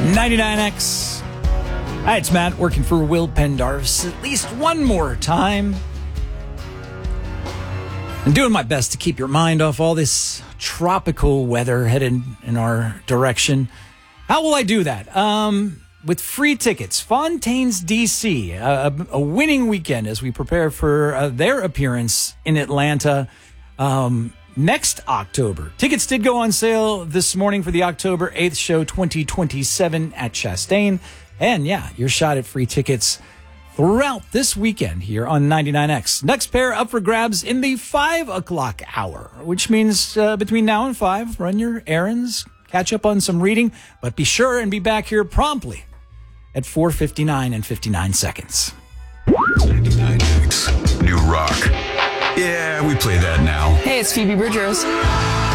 99X. Hi, it's Matt working for Will Pendarvis at least one more time. And doing my best to keep your mind off all this tropical weather headed in our direction. How will I do that? With free tickets. Fontaine's DC, a winning weekend as we prepare for their appearance in Atlanta next October. Tickets did go on sale this morning for the October 8th show 2027 at Chastain. And yeah, your shot at free tickets throughout this weekend here on 99X. Next pair up for grabs in the 5 o'clock hour, which means between now and 5, run your errands, catch up on some reading, but be sure and be back here promptly at 4:59 and 59 seconds. 99X, new rock. Yeah, we play that now. Hey, it's Phoebe Bridgers.